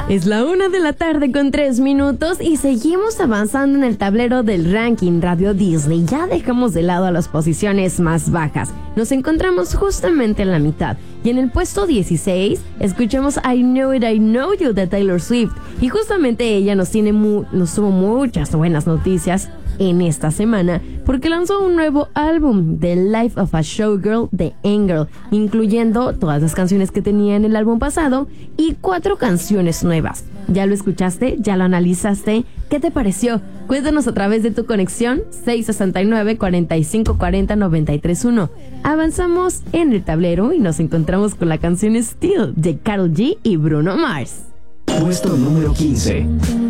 Es la 1:03 p.m. y seguimos avanzando en el tablero del ranking Radio Disney. Ya dejamos de lado a las posiciones más bajas. Nos encontramos justamente en la mitad. Y en el puesto 16 escuchamos I Know It, I Know You de Taylor Swift. Y justamente ella nos tuvo muchas buenas noticias en esta semana porque lanzó un nuevo álbum, The Life of a Showgirl de Angel, incluyendo todas las canciones que tenía en el álbum pasado y 4 canciones nuevas. ¿Ya lo escuchaste? ¿Ya lo analizaste? ¿Qué te pareció? Cuéntanos a través de tu conexión 669-4540-931. Avanzamos en el tablero y nos encontramos con la canción Still de Karol G y Bruno Mars. Puesto número 15.